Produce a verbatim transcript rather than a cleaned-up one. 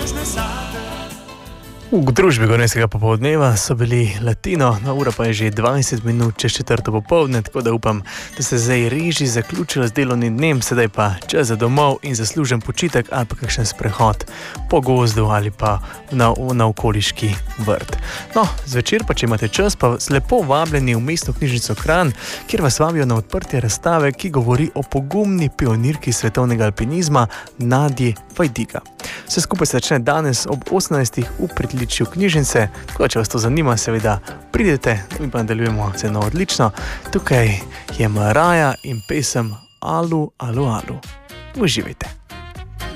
V družbi gornjskega popoldneva so bili Latino, na ura pa je že dvajset minut čez četrto popoldne, tako da upam, da se zdaj reži zaključilo z delovnim dnem, sedaj pa čas za domov in zaslužen počitek ali pa kakšen sprehod po gozdu ali pa na, na okoliški vrt. No, zvečer pa, če imate čas, pa lepo vabljeni v mestno knjižnico Kranj, kjer vas vabijo na odprtje razstave, ki govori o pogumni pionirki svetovnega alpinizma Nadji Vajdiga. Vse skupaj se začne danes ob osemnajstih v pritličju knjižnice, tako da če vas to zanima, seveda pridete, mi pa nadaljujemo z eno odlično. Tukaj je Maraja in pesem Alu, alu, alu. Uživajte.